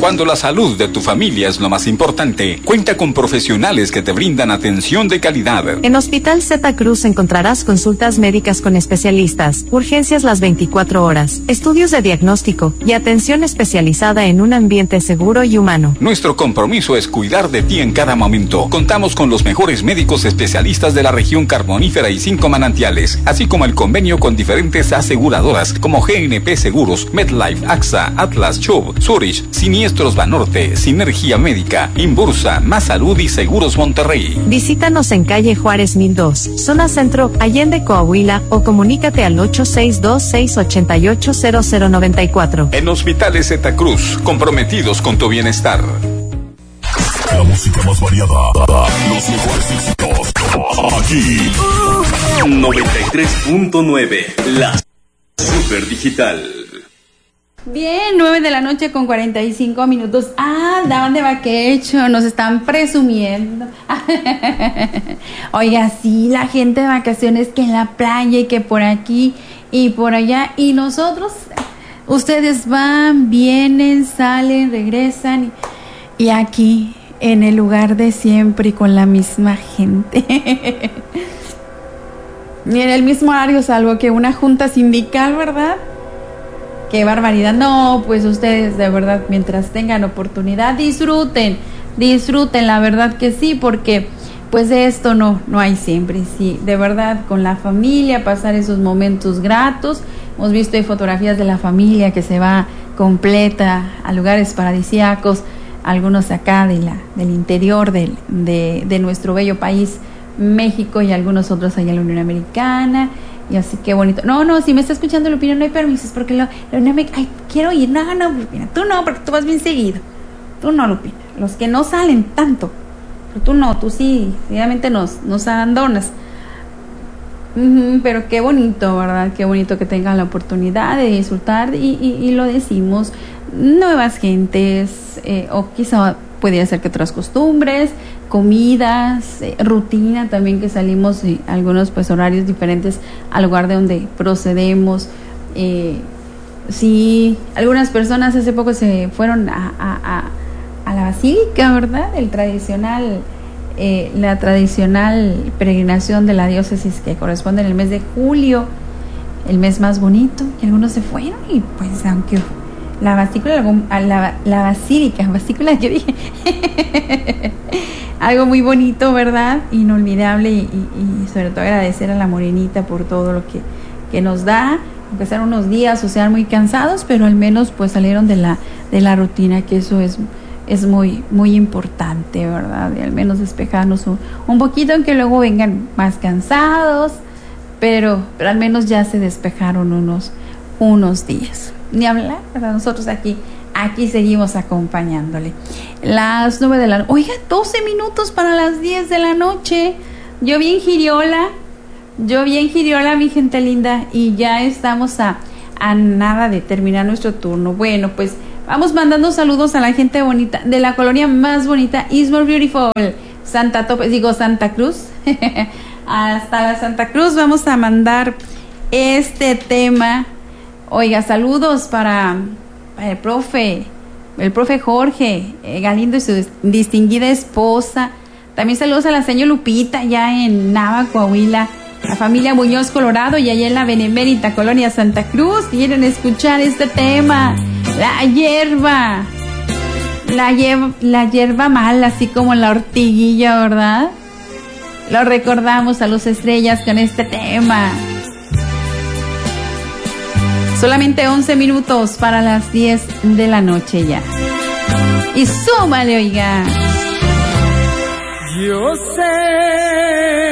Cuando la salud de tu familia es lo más importante, cuenta con profesionales que te brindan atención de calidad. En Hospital Zeta Cruz encontrarás consultas médicas con especialistas, urgencias las 24 horas, estudios de diagnóstico y atención especializada en un ambiente seguro y humano. Nuestro compromiso es cuidar de ti en cada momento. Contamos con los mejores médicos especialistas de la región carbonífera y 5 manantiales, así como el convenio con diferentes aseguradoras como GNP Seguros, MetLife, AXA, Atlas, Chubb, Zurich, Siniestros Banorte, Sinergia Médica, Inbursa, Más Salud y Seguros Monterrey. Visítanos en calle Juárez 1002, zona centro, Allende, Coahuila, o comunícate al 862-688-0094. En Hospitales Zeta Cruz, comprometidos con tu bienestar. La música más variada, los mejores éxitos, aquí. 93.9, la Super Digital. Bien, 9:45 p.m. Andaban de vacation, nos están presumiendo. Oiga, sí, la gente de vacaciones, que en la playa y que por aquí y por allá. Y nosotros, ustedes van, vienen, salen, regresan. Y aquí, en el lugar de siempre y con la misma gente. Y en el mismo horario, salvo que una junta sindical, ¿verdad? ¡Qué barbaridad! No, pues ustedes de verdad, mientras tengan oportunidad, disfruten, la verdad que sí, porque pues de esto no hay siempre. Sí, de verdad, con la familia, pasar esos momentos gratos. Hemos visto ahí fotografías de la familia que se va completa a lugares paradisíacos, algunos acá del interior de nuestro bello país, México, y algunos otros allá en la Unión Americana. Y así que bonito. No, si me está escuchando Lupina, no hay permisos, porque la Unión Americana, ay, quiero ir. No, Lupina, tú no, porque tú vas bien seguido. Tú no, Lupina, los que no salen tanto. Pero tú no, tú sí, obviamente nos abandonas. Pero qué bonito, ¿verdad? Qué bonito que tengan la oportunidad de disfrutar y lo decimos, nuevas gentes, o quizá podría ser que otras costumbres, comidas, rutina también, que salimos algunos pues horarios diferentes al lugar de donde procedemos. Sí, algunas personas hace poco se fueron a la basílica, ¿verdad? La tradicional peregrinación de la diócesis que corresponde en el mes de julio, el mes más bonito, y algunos se fueron y pues aunque la basílica, yo dije, algo muy bonito, ¿verdad? Inolvidable, y sobre todo agradecer a la Morenita por todo lo que nos da, aunque sean unos días o sean muy cansados, pero al menos pues salieron de la rutina, que eso es muy, muy importante, ¿verdad? Y al menos despejarnos un poquito, aunque luego vengan más cansados, pero al menos ya se despejaron unos días. Ni hablar, ¿verdad? Nosotros aquí seguimos acompañándole. Las 9 de la noche. Oiga, 12 minutos para las 10 de la noche. Yo bien giriola, mi gente linda, y ya estamos a nada de terminar nuestro turno. Bueno, pues vamos mandando saludos a la gente bonita de la colonia más bonita, Is More Beautiful, Santa Cruz. Hasta la Santa Cruz vamos a mandar este tema. Oiga, saludos para el profe Jorge Galindo y su distinguida esposa. También saludos a la señora Lupita, ya en Nava, Coahuila, la familia Muñoz Colorado, y allá en la benemérita colonia Santa Cruz. Quieren escuchar este tema, la hierba mala, así como la ortiguilla, ¿verdad? Lo recordamos a los estrellas con este tema. Solamente 11 minutos para las 10 de la noche ya. Y súmale, oiga. Yo sé